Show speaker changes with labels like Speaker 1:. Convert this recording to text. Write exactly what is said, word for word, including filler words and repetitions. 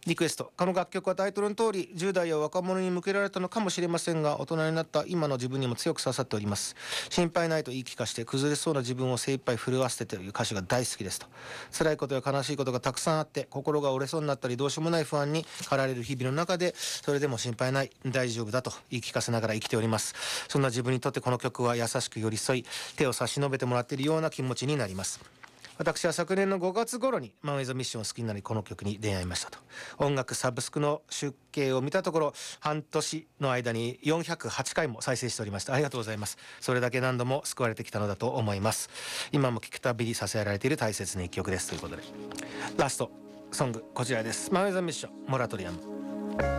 Speaker 1: リクエスト。この楽曲はタイトルの通りじゅう代や若者に向けられたのかもしれませんが、大人になった今の自分にも強く刺さっております。心配ないと言い聞かして崩れそうな自分を精一杯震わせてという歌詞が大好きですと。辛いことや悲しいことがたくさんあって心が折れそうになったりどうしようもない不安に駆られる日々の中で、それでも心配ない、大丈夫だと言い聞かせながら生きております。そんな自分にとってこの曲は優しく寄り添い、手を差し伸べてもらっているような気持ちになります。私は昨年のごがつ頃にマン・ウェイ・ザ・ミッションを好きになり、この曲に出会いましたと。音楽サブスクの集計を見たところ、半年の間によんひゃくはちかいも再生しておりました。ありがとうございます。それだけ何度も救われてきたのだと思います。今も聴くたびに支えられている大切な一曲ですということで、ラストソングこちらです。マン・ウェイ・ザ・ミッション、モラトリアム。